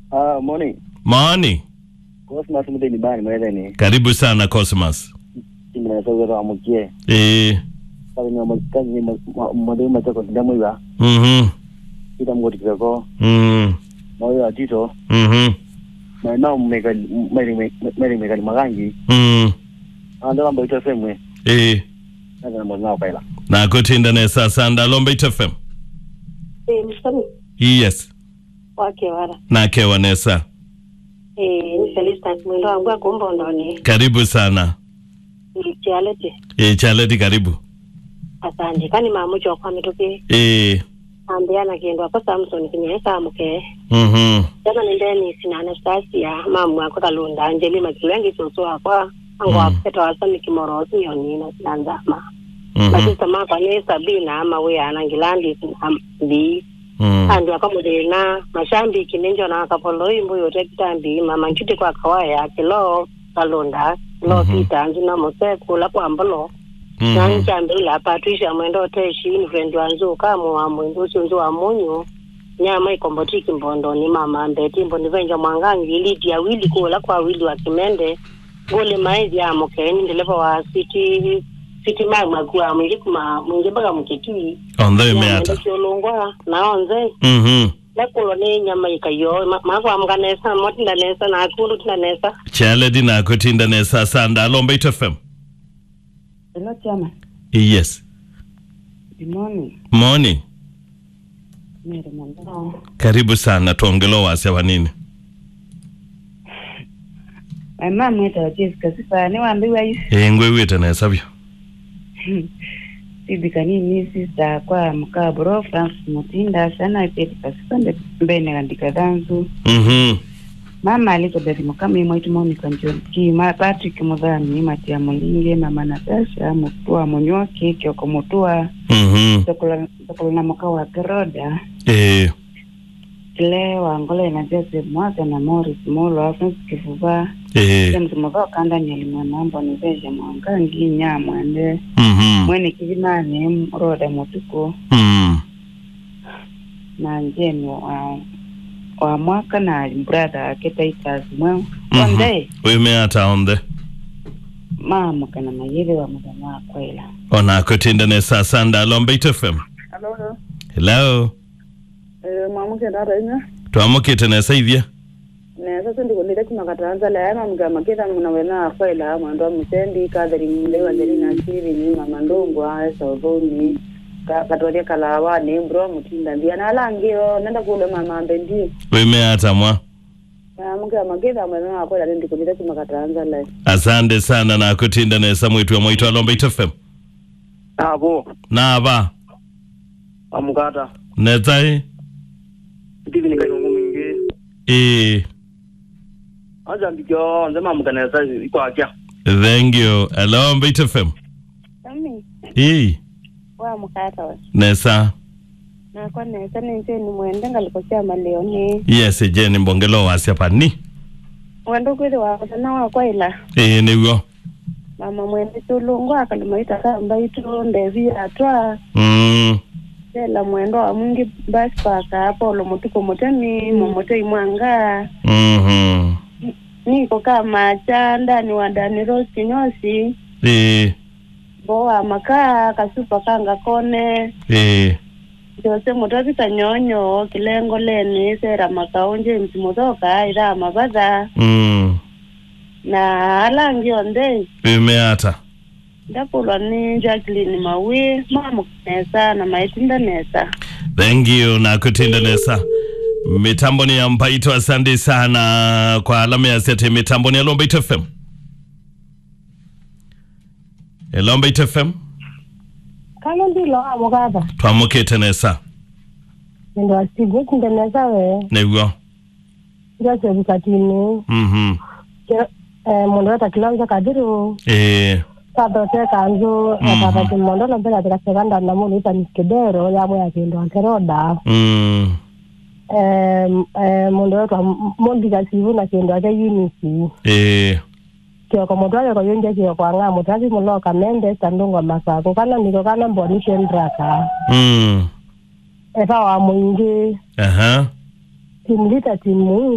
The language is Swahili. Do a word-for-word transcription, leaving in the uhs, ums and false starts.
Ah, morning. Morning. Cosmas mde ni bani mwele ni. Karibu sana Cosmas. Mna sawa wa mkie. Eh. Sawa ni mkazi ni mwade machako ndamu ya. Mhm. Ita mgoti kwa. Mhm. Moyo atito. Mhm. Na nao mmeka mmeka mmeka mmeka magangi. Mhm. Anda lambo ita semwe. Eh. Na mwana nao kaila. Na kutinda nesa sanda lomba ita fem. Eh, msanii. Yes. Wake wala. Na kewa nesa. Eh, ni Celestas mwendo wangu akumbo ndoni. Karibu sana. Ni Charlotte. Eh, Charlotte karibu. Asante. Kani mamucho kwa mitoke. Eh. Ambiana kiendo kwa Samson kinyesa muke. Mhm. Jana ndeni sina Anastasia mamu ako kalunda Angeli makilengi soso akwa ango apeto asami kimorosi yoni na sanzama. Mhm. Basi sama kwa ni Sabina ama we anangilandi ndi. Mhm. Andi akamudena mashambi kinenjo na akapolo imbo yote kitambi mama nkiti kwa kawaya kilo kalunda lo kita anjina moseku la kwa mbolo. Nani chambila Patricia mwendo teshi ni friend wanzu kama wa mwendo sunzu wa munyu nyama ikombotiki mbondo ni mama mbeti mbondo venja mwangangi ili ya wili kula kwa wili wa kimende gole maizi ya mokeni ndelevo wa city city magma kwa mwingi kuma mwingi baga mkiti Onde meata. Kiolongwa na onze Mhm. lekulo ni nyama ikayo makwa mkanesa motinda nesa na akulu tinda nesa Charlotte na kutinda nesa sanda lomba ita fem. Hello, Chama. Yes. Good morning. Morning. Mary Mandao. Karibu sana tuongelo wase wa nini? My mom went to Jessica Sifa. Ni waambiwa hivi. Eh, ngwe wete na sabyo. Bibi kanini sister kwa mkabro Francis Mutinda sana ipeti kasipande mbene andika danzu. Mhm. Mama Elizabeth Mukami mwitu Monica Njonki, ma Patrick Mudhani, Matia Mulinge, mama Natasha, Mutua Munyoki, Kyoko Mutua. Mhm. Sokola sokola na mkao wa Keroda. Eh. Kile wangole na Joseph Mwaka na Morris Molo, Afrans Kifuba. Eh. James Mudhao kanda ni alimambo ni veja mwangangi nyamwende. Mhm. Mwene kizimani Roda Mutuko. Mhm. Na njeni wa wa mwaka na brother Ketaita Zimwe. One day. Umeata onde. Mama kana mayele wa mudana kwela. Ona kutinda nesa sanda lomba ita fem. Hello. Hello. Eh, mama kenda rena. Tuamukite nesa hivya. Ne sasa ndiko ndile kuna katanza la yana mga maketa mna wena kwela mwando mtendi kadri mlewa ndeli na siri ni mama ndongo a sovoni. Katoria kalawa ni bro mutinda ndia na langio nenda kule mama mbendi. Umeata mwa. Mga maketa mna kwela ndiko ndile kuna katanza la. Asante sana na kutinda nesa mwitu wa mwitu wa lomba ita fem. Abo. Na aba. Amukata. Netai. Tivi ni kayo ngumingi. Eh. Aja mbikyo nzema mkanesa iko akia. Thank you. Lomba ita fem. Mami Eh. wa mkata wa Nesa. na kwa nesa nje ni mwende ngalikosea maleo ni Yes, Jenny mbongelo wase pa ni. mwendo kweli wa sana wa kwaila Eh, niwo. mama mwende tulungu akalimaita kamba itu ndevi atwa Mm. la mwendo wa mwingi basi paka hapo lo mutuko moteni momote imwanga Mhm. niko kama chanda ni wadani rosi nyosi Eh. boa makaa kasupa kanga kone Eh. Jose mutoti tanyonyo kilengo leni sera makaunje mtimotoka ira mabada Mm. na alangi onde Umeata. ndapulwa ni Jacqueline Mawi mama nesa na maitinda nesa. Thank you na kutinda nesa. Mitambo ni ya mpaito asante sana kwa alama ya sete mitambo ni ya Lomba Ita F M. E Lomba Ita F M. Kalo ndilo amugaba. Tuamukite nesa. Ndo asigo tinda nesa we. Newo. Jose bukatini. Mhm. Eh mondo ta kilonza kadiru. Eh. Sato te kanzo na tata mondo na bela tika seganda na mulu ita niskedero ya moya kindo ankeroda. Mm. Eh eh mondo ta mondi kasivu na kindo ake unity. Eh. Kyo ko modwale ko yonje kyo kwa nga mutazi muloka mende standunga masako kana niko kana mboni shendraka. Mm. Efa wa mwingi. Aha. Timlita timu